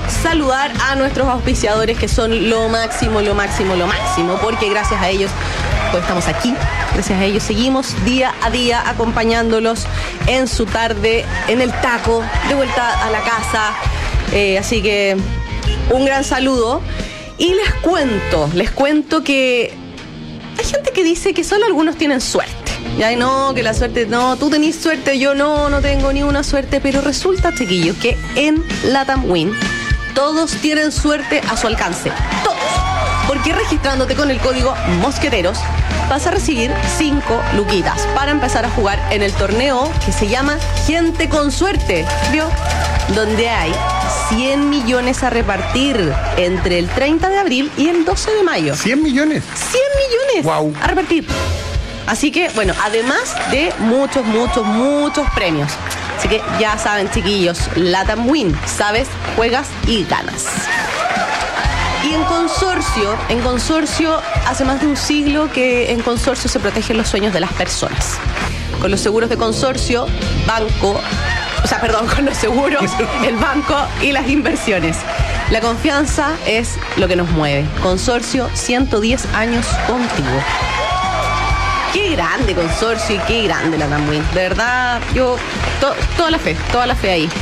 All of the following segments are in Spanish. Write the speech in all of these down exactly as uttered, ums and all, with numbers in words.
saludar a nuestros auspiciadores, que son lo máximo, lo máximo, lo máximo, porque gracias a ellos pues estamos aquí, gracias a ellos seguimos día a día acompañándolos en su tarde, en el taco, de vuelta a la casa. Eh, así que un gran saludo. Y les cuento, les cuento que hay gente que dice que solo algunos tienen suerte. Ya no, que la suerte, no, tú tenés suerte, yo no, no tengo ni una suerte. Pero resulta, chiquillos, que en Latam Win todos tienen suerte a su alcance. Todos. Porque registrándote con el código Mosqueteros vas a recibir cinco luquitas para empezar a jugar en el torneo que se llama Gente con Suerte, ¿vio? Donde hay cien millones a repartir entre el treinta de abril y el doce de mayo. ¿cien millones? cien millones wow. a repartir. Así que, bueno, además de muchos, muchos, muchos premios. Así que ya saben, chiquillos, Latam Win, sabes, juegas y ganas. Y en Consorcio, en Consorcio, hace más de un siglo que en Consorcio se protegen los sueños de las personas. Con los seguros de Consorcio, banco, o sea, perdón, con los seguros, el banco y las inversiones. La confianza es lo que nos mueve. Consorcio, ciento diez años contigo. Qué grande Consorcio y qué grande la Latam Win. De verdad, yo, to, toda la fe, toda la fe ahí.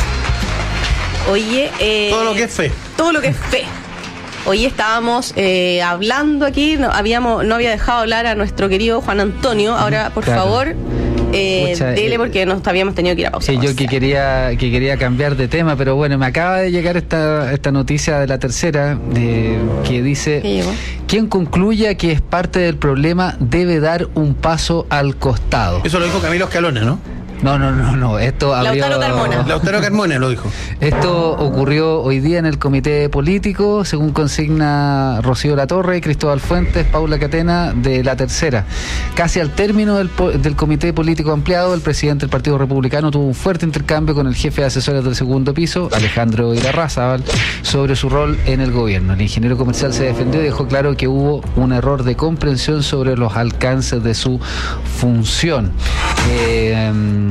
Oye, eh, todo lo que es fe. Todo lo que es fe. Hoy estábamos eh, hablando aquí, no, habíamos, no había dejado hablar a nuestro querido Juan Antonio. Ahora, por claro. favor, eh, Mucha, dele eh, porque nos habíamos tenido que ir a pausa. Sí, yo que quería, que quería cambiar de tema, pero bueno, me acaba de llegar esta, esta noticia de La Tercera de, que dice: ¿Qué llegó? Quien concluya que es parte del problema debe dar un paso al costado. Eso lo dijo Camilo Escalona, ¿no? No, no, no, no. Esto abrió... Lautaro Carmona. Lautaro Carmona lo dijo. Esto ocurrió hoy día en el comité político, según consigna Rocío Latorre, Cristóbal Fuentes, Paula Catena, de La Tercera. Casi al término del, del comité político ampliado, el presidente del Partido Republicano tuvo un fuerte intercambio con el jefe de asesores del segundo piso, Alejandro Irarrázaval, sobre su rol en el gobierno. El ingeniero comercial se defendió y dejó claro que hubo un error de comprensión sobre los alcances de su función. Eh,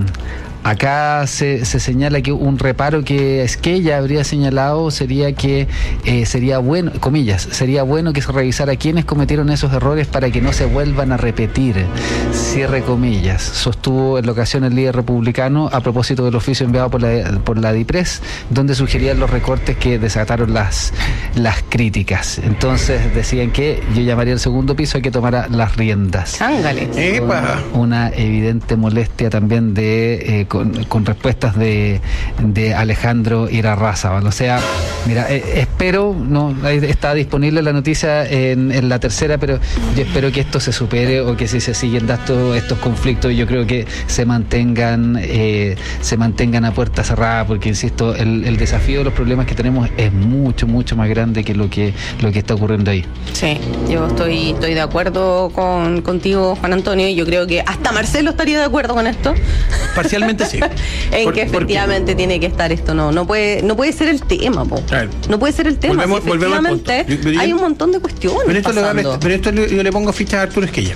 Acá se, se señala que un reparo que Esquella habría señalado sería que eh, sería bueno, comillas, sería bueno que se revisara quiénes cometieron esos errores para que no se vuelvan a repetir, cierre comillas, sostuvo en la ocasión el líder republicano a propósito del oficio enviado por la, por la DIPRES, donde sugerían los recortes que desataron las, las críticas. Entonces decían que yo llamaría al segundo piso a que tomara las riendas. Ángale. Epa. Una evidente molestia también de eh, Con, con respuestas de, de Alejandro Irarrázaval. O sea, mira, eh, espero, no está disponible la noticia en, en La Tercera, pero yo espero que esto se supere o que si se siguen dando estos conflictos, yo creo que se mantengan eh, se mantengan a puerta cerrada, porque insisto, el, el desafío de los problemas que tenemos es mucho, mucho más grande que lo que lo que está ocurriendo ahí. Sí, yo estoy, estoy de acuerdo con contigo, Juan Antonio, y yo creo que hasta Marcelo estaría de acuerdo con esto. Parcialmente sí. En Por, que efectivamente tiene que estar esto, no, no puede, no puede ser el tema, po. Claro. No puede ser el tema. Volvemos, si volvemos al punto. efectivamente Yo, yo, hay un montón de cuestiones. Pero esto, pasando. Le, pero esto le, yo le pongo ficha a Arturo Esquella.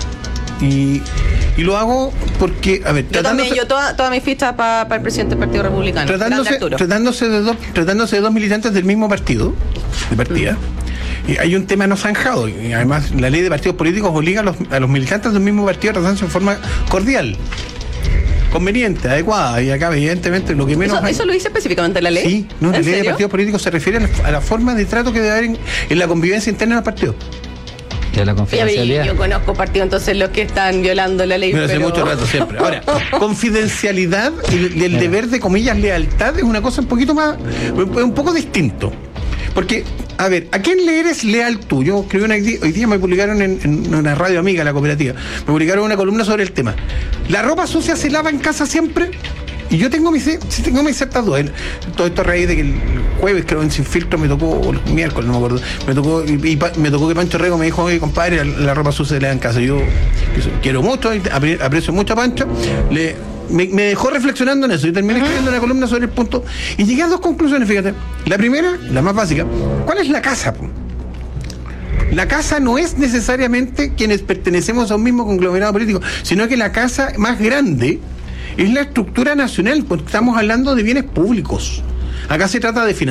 Y, y lo hago porque, a ver, yo también, yo toda, toda mi ficha para pa el presidente del Partido Republicano. Tratándose, tratándose, de dos, tratándose de dos militantes del mismo partido, de partida. Mm. Y hay un tema no zanjado, y además la ley de partidos políticos obliga a los, a los militantes del mismo partido a tratarse en forma cordial, conveniente, adecuada, y acá evidentemente lo que menos ¿Eso, hay... ¿Eso lo dice específicamente la ley? Sí, no, la ley serio? de partidos políticos se refiere a la, a la forma de trato que debe haber en, en la convivencia interna del partido. De la confidencialidad. Yo conozco partidos entonces los que están violando la ley. Pero hace pero... mucho rato siempre. Ahora, confidencialidad y, y el deber de comillas lealtad es una cosa un poquito más, un poco distinto. Porque, a ver, ¿a quién le eres leal tú? Yo escribí una, hoy día me publicaron en, en una radio amiga, la cooperativa, me publicaron una columna sobre el tema. ¿La ropa sucia se lava en casa siempre? Y yo tengo mis, sí tengo mis ciertas dudas. Todo esto a raíz de que el jueves, creo, en Sin Filtro me tocó, o el miércoles, no me acuerdo, me tocó, y, y me tocó que Pancho Rego me dijo: oye, compadre, la, la ropa sucia se lava en casa. Yo quiero mucho, aprecio mucho a Pancho, le... Me, me dejó reflexionando en eso y terminé uh-huh. escribiendo una columna sobre el punto y llegué a dos conclusiones, fíjate. La primera, la más básica, ¿cuál es la casa? La casa no es necesariamente quienes pertenecemos a un mismo conglomerado político, sino que la casa más grande es la estructura nacional, porque estamos hablando de bienes públicos. Acá se trata de financiar